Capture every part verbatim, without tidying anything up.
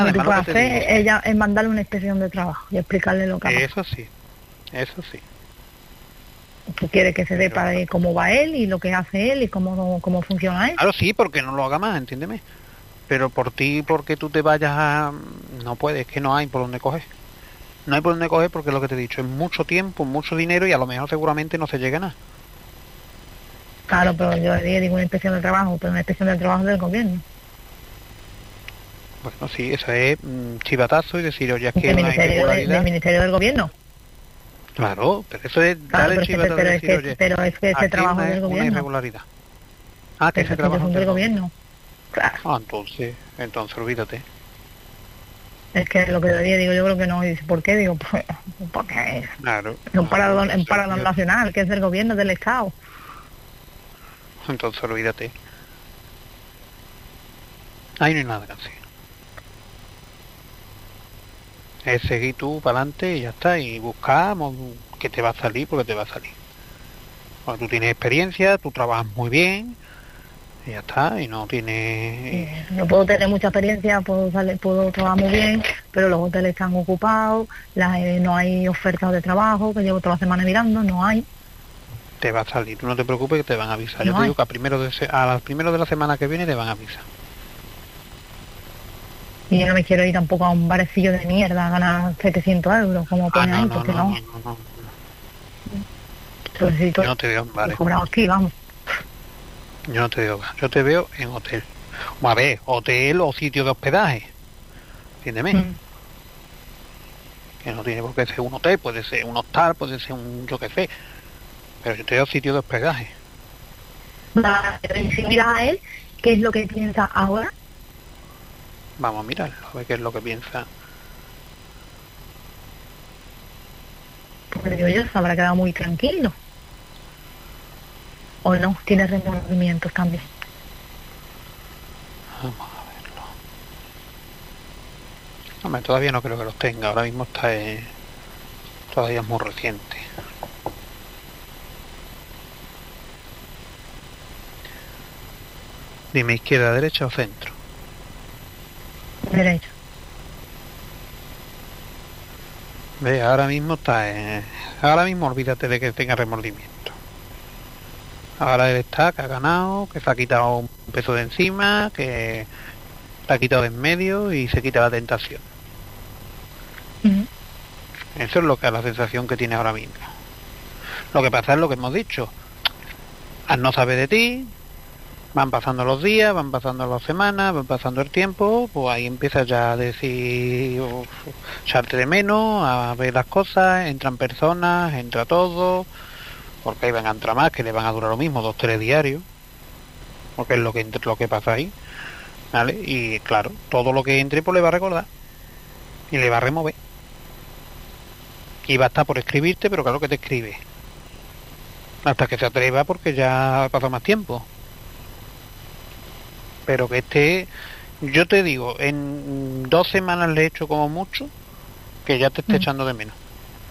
Lo que tú Además, puedes lo que te hacer digo, ella es mandarle una inspección de trabajo y explicarle lo que ha pasado. eso sí, eso sí. Tú quieres que se Pero sepa de cómo va él y lo que hace él y cómo, cómo funciona él. claro, sí, porque no lo haga más, entiéndeme. Pero por ti, porque tú te vayas a... No puedes, que no hay por dónde coger. No hay por dónde coger porque lo que te he dicho es mucho tiempo, mucho dinero y a lo mejor seguramente no se llega a nada. Claro, pero yo le digo una inspección de trabajo, pero una inspección de trabajo del gobierno. Bueno, sí, eso es mm, chivatazo y decir, oye, es que Del hay una ministerio, de- irregularidad. del ministerio del gobierno. Claro, pero eso es Claro, darle pero el es que, chivatazo y pero es decir, que, oye, pero es que ese aquí hay trabajo es una, del una gobierno. irregularidad. Ah, que Pero ese es que ellos trabajo son es del del gobierno. gobierno. Claro. Ah, entonces, entonces olvídate. Es que lo que le digo, digo yo creo que no. Y dice, ¿por qué? Digo, pues, porque es Claro. un claro, parador, un entonces, parador olvídate. nacional, que es del gobierno, del Estado. Entonces olvídate. Ahí no hay nada que hacer. Es seguir tú para adelante y ya está. Y buscamos que te va a salir porque te va a salir. Cuando tú tienes experiencia, tú trabajas muy bien y ya está. Y no tienes... Eh, Yo puedo tener mucha experiencia, puedo, salir, puedo trabajar muy bien, pero los hoteles están ocupados, las, eh, no hay ofertas de trabajo, que llevo toda la semana mirando, no hay. Te va a salir. Tú no te preocupes que te van a avisar. Yo No te hay. digo que a primero de, se- a las primeros de la semana que viene te van a avisar. Y yo no me quiero ir tampoco a un barecillo de mierda a ganar setecientos euros, como Ah, pone no, ahí, no, porque no, no. no, no, no. Yo necesito Yo no te veo en bares. cobrado aquí, vamos. Yo no te veo. Yo te veo en hotel. A ver, hotel o sitio de hospedaje. Entiéndeme. Mm. Que no tiene por qué ser un hotel, puede ser un hostal, puede ser un yo qué sé. Pero yo te veo sitio de hospedaje. Vale, y si miras a él, ¿qué es lo que piensa ahora? Vamos a mirarlo, a ver qué es lo que piensa. Porque digo yo, se habrá quedado muy tranquilo. O no, tiene remordimientos también. Vamos a verlo. Hombre, todavía no creo que los tenga. Ahora mismo está en... todavía es muy reciente. Dime, izquierda, derecha o centro. Derecho. Ve, ahora mismo está en... ahora mismo olvídate de que tenga remordimiento. Ahora él está, que ha ganado, que se ha quitado un peso de encima, que se ha quitado de en medio y se quita la tentación. Uh-huh. Eso es lo que es la sensación que tiene ahora mismo. Lo que pasa es lo que hemos dicho. Al no saber de ti, van pasando los días, van pasando las semanas, van pasando el tiempo, pues ahí empiezas ya a decir, uf, echarte de menos, a ver las cosas, entran personas, entra todo, porque ahí van a entrar más, que le van a durar lo mismo, dos, tres diarios, porque es lo que, lo que pasa ahí, ¿vale? Y claro, todo lo que entre pues le va a recordar, y le va a remover. Y va a estar por escribirte, pero claro que te escribe. Hasta que se atreva porque ya ha pasado más tiempo. Pero que este, yo te digo, en dos semanas le he hecho como mucho, que ya te esté Mm. echando de menos.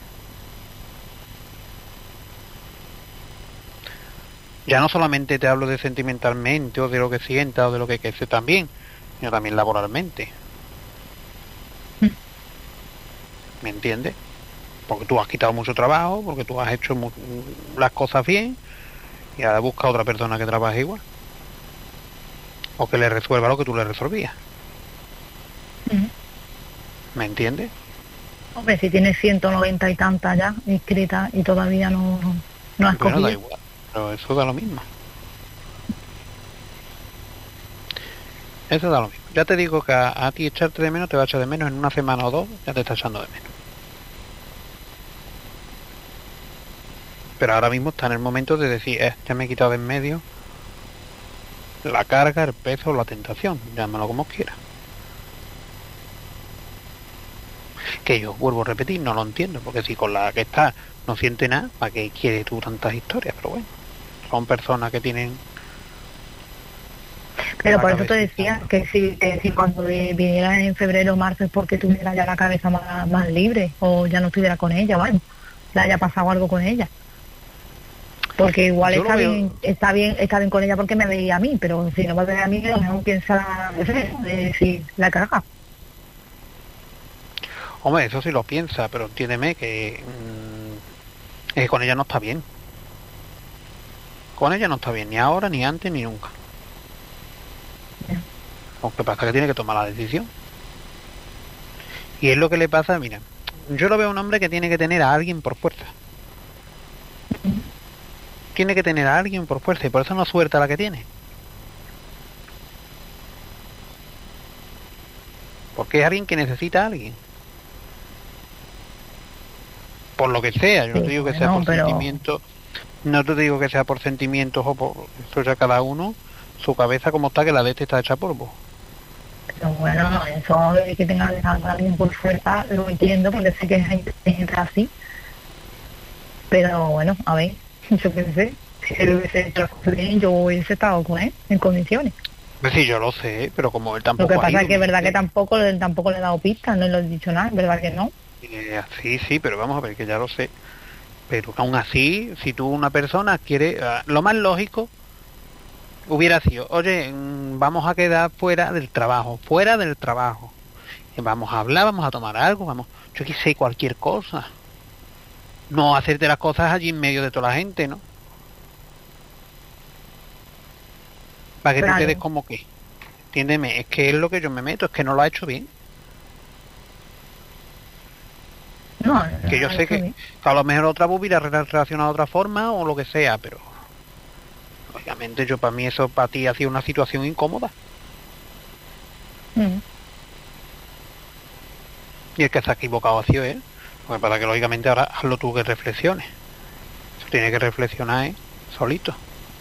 Ya no solamente te hablo de sentimentalmente o de lo que sienta o de lo que que sé también, sino también laboralmente. Mm. ¿Me entiendes? Porque tú has quitado mucho trabajo, porque tú has hecho mu- las cosas bien y ahora busca otra persona que trabaje igual. O que le resuelva lo que tú le resolvías. Uh-huh. ¿Me entiendes? Hombre, si tienes ciento noventa y tantas ya inscritas y todavía no, no has Bueno, cogido. da igual, pero eso da lo mismo. Eso da lo mismo. Ya te digo que a, a ti echarte de menos te va a echar de menos en una semana o dos, ya te está echando de menos. Pero ahora mismo está en el momento de decir, eh, ya me he quitado de en medio la carga, el peso o la tentación, llámalo como quiera. Que yo vuelvo a repetir, no lo entiendo, porque si con la que está no siente nada, ¿para qué quieres tú tantas historias? Pero bueno, son personas que tienen... Pero la por eso te cabecita, decía ¿no? que si, que si cuando vi- viniera en febrero o marzo es porque tuviera ya la cabeza más, más libre o ya no estuviera con ella, bueno, le haya pasado algo con ella. Porque igual Yo lo está veo- bien, está bien, está bien con ella porque me veía a mí, pero si no me ve a mí, a lo mejor piensa, no sé, de si la caga. Hombre, eso sí lo piensa, pero entiéndeme que, mmm, es que con ella no está bien. Con ella no está bien, ni ahora, ni antes, ni nunca. Ya. Lo que pasa es que tiene que tomar la decisión. Y es lo que le pasa, mira, yo lo veo a un hombre que tiene que tener a alguien por fuerza. Tiene que tener a alguien por fuerza y por eso no suelta la que tiene. Porque es alguien que necesita a alguien. Por lo que sea, yo no Sí, te digo que sea bueno, por pero, sentimiento, no te digo que sea por sentimientos o por eso ya cada uno, su cabeza como está, que la de este está hecha polvo. pero bueno, eso de que tenga que dejar a alguien por fuerza, lo entiendo, porque sé que hay gente, hay gente así. Pero bueno, a ver, yo qué sé, si él hubiese hecho las cosas bien, yo hubiese estado con él en condiciones. Pues sí, yo lo sé, pero como él Lo tampoco que ha pasa ido, es que es ¿me verdad que entiendes? tampoco, le- tampoco le he dado pistas, no le he dicho nada, es verdad que no. Eh, sí, sí, pero vamos a ver, que ya lo sé. Pero aún así, si tú una persona quiere, ah, lo más lógico hubiera sido, oye, mm, vamos a quedar fuera del trabajo, fuera del trabajo. Eh, Vamos a hablar, vamos a tomar algo, vamos, yo qué sé, cualquier cosa. No hacerte las cosas allí en medio de toda la gente, ¿no? Para que tú quedes Claro, como que, entiéndeme, es que es lo que yo me meto, es que no lo ha hecho bien. no, no, Que no, yo sé eso que, bien. que a lo mejor otra hubiera relacionado de otra forma o lo que sea, pero obviamente yo para mí eso para ti ha sido una situación incómoda. Mm. Y el que se ha equivocado ha sido él. Porque para que lógicamente ahora hazlo tú que reflexiones. Eso tiene que reflexionar ¿eh? Solito.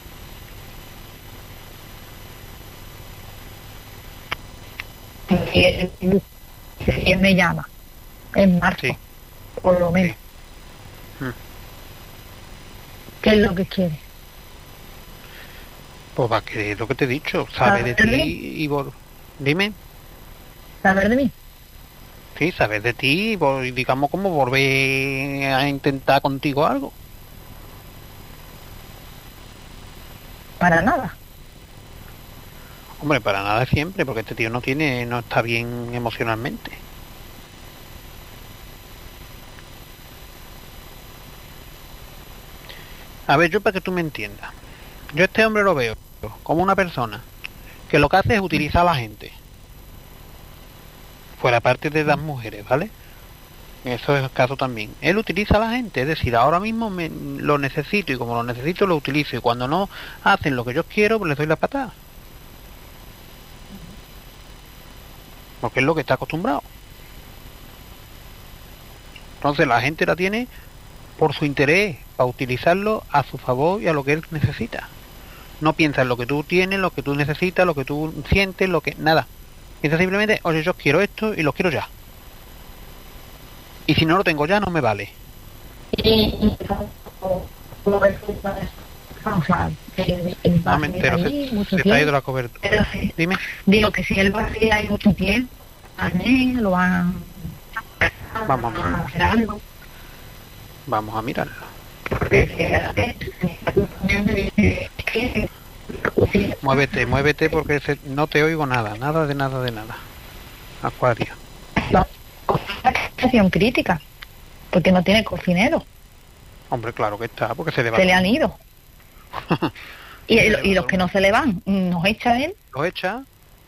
Si él, si él me llama en marzo, Sí, por lo menos, sí. Mm. ¿qué es lo que quiere? Pues va a querer lo que te he dicho. Sabe de ¿Saber de mí? ti y vol- dime. ¿Saber de mí? Sí, sabes de ti y vol- digamos como volver a intentar contigo algo. Para nada. Hombre, para nada siempre, porque este tío no tiene, no está bien emocionalmente. A ver, yo para que tú me entiendas. Yo a este hombre lo veo como una persona que lo que hace es utilizar a la gente. Fuera parte de las mujeres, ¿vale? Eso es el caso también. Él utiliza a la gente, es decir, ahora mismo me, lo necesito y como lo necesito lo utilizo y cuando no hacen lo que yo quiero, pues les doy la patada. Porque es lo que está acostumbrado. Entonces la gente la tiene por su interés, para utilizarlo a su favor y a lo que él necesita. No piensa en lo que tú tienes, lo que tú necesitas, lo que tú sientes, lo que... nada. Piensa simplemente, oye, yo quiero esto y lo quiero ya. Y si no lo tengo ya, no me vale. Y, y como es que, o sea, él, él va No a me seguir entero, allí se, mucho se te ha ido tiempo, la cobertura. pero sí, Dime. digo que si él va a seguir ahí mucho tiempo, también lo van Vamos, a hacer algo, vamos a mirarlo. porque si es que Muévete, muévete porque se- no te oigo nada, nada de nada de nada. Acuario. la situación crítica, porque no tiene cocinero, Hombre, claro que está, porque se le va. se le han ido. Y, Se le va y los todo que el no mundo. se le van, nos echa él. Lo echa.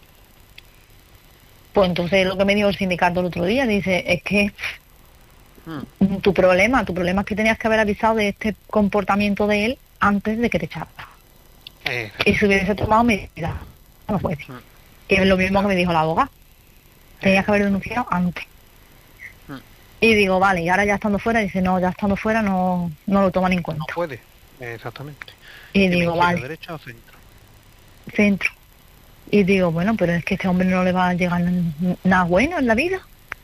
Pues entonces lo que me dijo el sindicato el otro día, dice, es que Mm, tu problema, tu problema es que tenías que haber avisado de este comportamiento de él antes de que te echara. eh, Y si hubiese tomado medidas, no puede. Mm. Y es lo mismo que me dijo la abogada. Tenías que haber denunciado antes. Mm. Y digo, vale, y ahora ya estando fuera, dice, no, ya estando fuera no, no lo toman en no cuenta. puede. Eh, exactamente. Y Dime, digo, izquierda, vale, derecha o centro. centro. Y digo, bueno, pero es que a este hombre no le va a llegar n- nada bueno en la vida.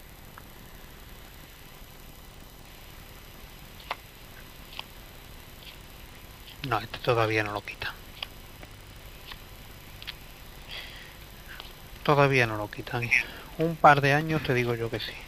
No, este todavía no lo quita. Todavía no lo quitan. Un par de años te digo yo que sí.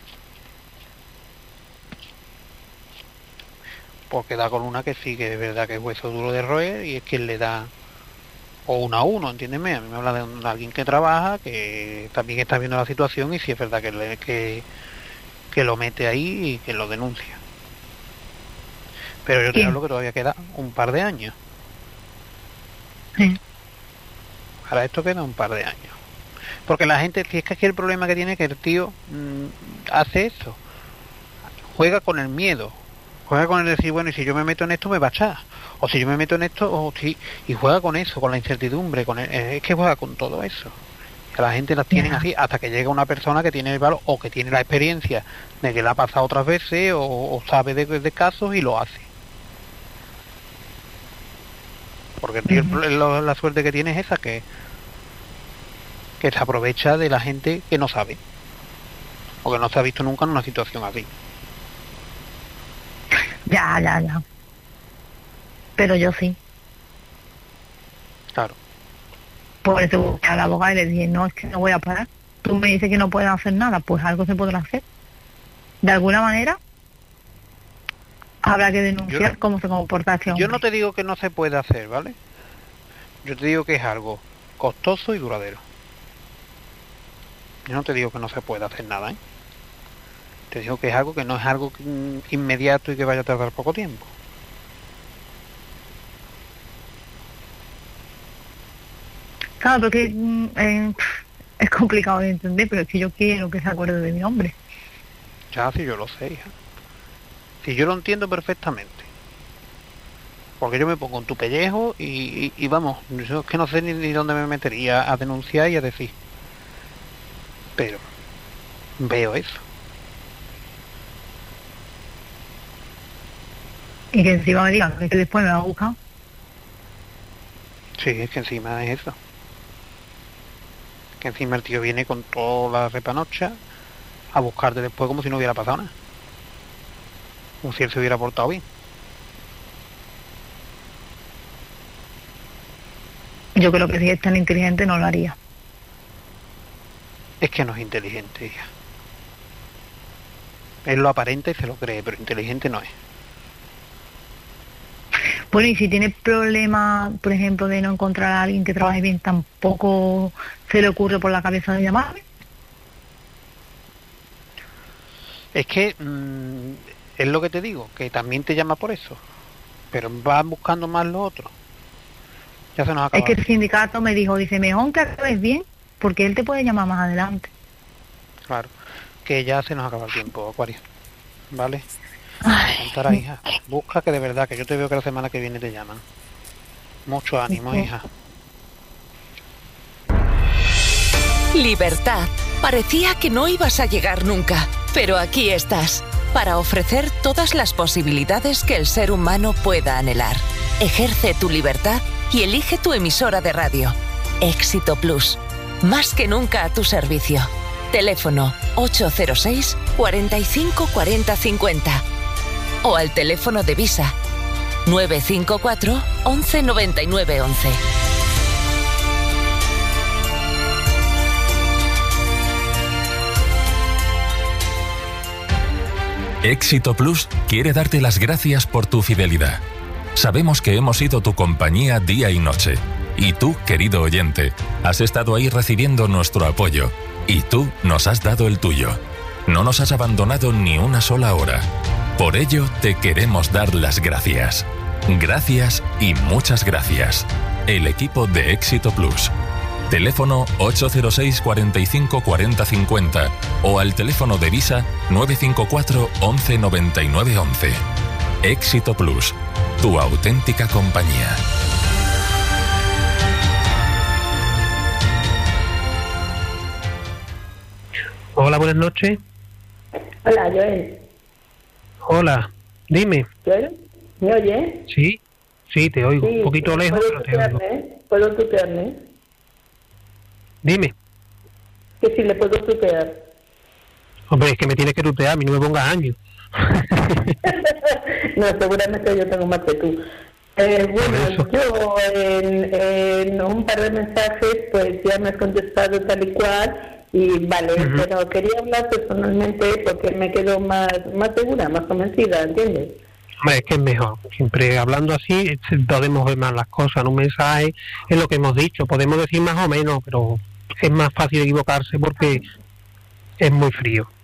Porque da con una que sí, que es verdad que es hueso duro de roer y es quien le da o uno a uno, entiéndeme. A mí me habla de un- alguien que trabaja, que también está viendo la situación y sí es verdad que, le- que que lo mete ahí y que lo denuncia. Pero yo te ¿Quién? hablo que todavía queda un par de años. Sí. Para esto queda un par de años. Porque la gente, si es que aquí el problema que tiene es que el tío mmm, hace eso. Juega con el miedo. Juega con el decir, bueno, y si yo me meto en esto me va a echar. O si yo me meto en esto, o si... y juega con eso, con la incertidumbre. Con el, es que juega con todo eso. Que la gente las tiene así hasta que llega una persona que tiene el valor o que tiene la experiencia de que la ha pasado otras veces o, o sabe de, de casos y lo hace. Porque el tío, uh-huh. el, la suerte que tiene es esa, que que se aprovecha de la gente que no sabe o que no se ha visto nunca en una situación así. Ya, ya, ya. Pero yo sí. Claro. Por eso busqué a la abogada y le dije, no, es que no voy a parar. Tú me dices que no puedes hacer nada, pues algo se podrá hacer. De alguna manera habrá que denunciar yo, cómo se comporta este hombre. Yo no te digo que no se puede hacer, ¿vale? Yo te digo que es algo costoso y duradero. Yo no te digo que no se puede hacer nada, ¿eh? Te digo que es algo que no es algo inmediato y que vaya a tardar poco tiempo. Claro, porque eh, es complicado de entender, pero es que yo quiero que se acuerde de mi nombre. Ya, sí, yo lo sé, hija. Sí, yo lo entiendo perfectamente. Porque yo me pongo en tu pellejo y, y, y vamos, yo es que no sé ni, ni dónde me metería a denunciar y a decir. Pero veo eso. Y que encima me digan que después me va a buscar. Sí, es que encima es eso. Que encima el tío viene con toda la repanocha a buscarte después como si no hubiera pasado nada. Como si él se hubiera portado bien. Yo creo que si es tan inteligente no lo haría. Es que no es inteligente, hija. Él lo aparenta y se lo cree, pero inteligente no es. Bueno, y si tiene problemas, por ejemplo, de no encontrar a alguien que trabaje bien, ¿tampoco se le ocurre por la cabeza de llamarme? Es que mmm, es lo que te digo, que también te llama por eso, pero va buscando más lo otro. Ya se nos acaba. Es que el sindicato me dijo, dice, mejor que acabes bien, porque él te puede llamar más adelante. Claro, que ya se nos acaba el tiempo, Acuario. ¿Vale? Ay. Contará, hija. Busca que de verdad, que yo te veo que la semana que viene te llaman. Mucho ánimo, sí. Hija. Libertad. Parecía que no ibas a llegar nunca, pero aquí estás, para ofrecer todas las posibilidades que el ser humano pueda anhelar. Ejerce tu libertad y elige tu emisora de radio. Éxito Plus. Más que nunca a tu servicio. Teléfono ocho cero seis, cuarenta y cinco, cuarenta, cincuenta. O al teléfono de Visa nueve cinco cuatro, once, noventa y nueve, once. Éxito Plus quiere darte las gracias por tu fidelidad. Sabemos que hemos sido tu compañía día y noche. Y tú, querido oyente, has estado ahí recibiendo nuestro apoyo. Y tú nos has dado el tuyo. No nos has abandonado ni una sola hora. Por ello, te queremos dar las gracias. Gracias y muchas gracias. El equipo de Éxito Plus. Teléfono ocho cero seis, cuarenta y cinco, cuarenta, cincuenta o al teléfono de Visa nueve cinco cuatro, once, noventa y nueve, once. Éxito Plus, tu auténtica compañía. Hola, buenas noches. Hola, Joel. Hola, dime. ¿Joel? ¿Me oyes? Sí, sí, te oigo. Sí, un poquito lejos, pero te oigo. ¿Puedo tutearme? Dime. Que si le puedo tutear. Hombre, es que me tienes que tutear, a mí no me pongas años. No, seguramente yo tengo más que tú. Eh, bueno, yo en, en un par de mensajes pues ya me has contestado tal y cual y vale, uh-huh. Pero quería hablar personalmente porque me quedo más, más segura, más convencida, ¿entiendes? Es que es mejor, siempre hablando así podemos ver más las cosas, en un mensaje es lo que hemos dicho, podemos decir más o menos, pero es más fácil equivocarse porque es muy frío.